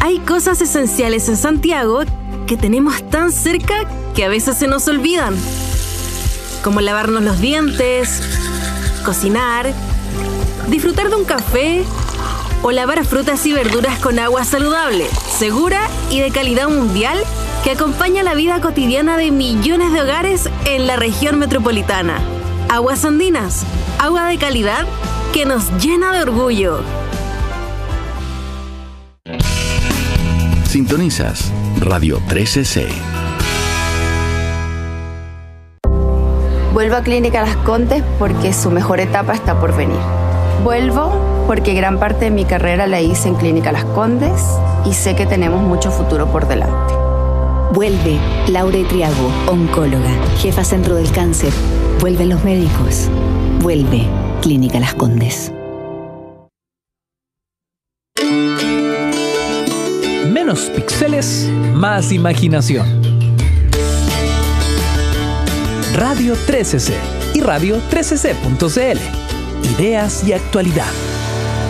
Hay cosas esenciales en Santiago que tenemos tan cerca que a veces se nos olvidan, como lavarnos los dientes, cocinar, disfrutar de un café o lavar frutas y verduras con agua saludable, segura y de calidad mundial que acompaña la vida cotidiana de millones de hogares en la región metropolitana. Aguas Andinas, agua de calidad que nos llena de orgullo. Sintonizas Radio 13C. Vuelvo a Clínica Las Condes porque su mejor etapa está por venir. Vuelvo porque gran parte de mi carrera la hice en Clínica Las Condes y sé que tenemos mucho futuro por delante. Vuelve Laura Triago, oncóloga, jefa Centro del Cáncer. Vuelven los médicos. Vuelve Clínica Las Condes. Menos píxeles, más imaginación. Radio 13C y radio13c.cl. Ideas y actualidad.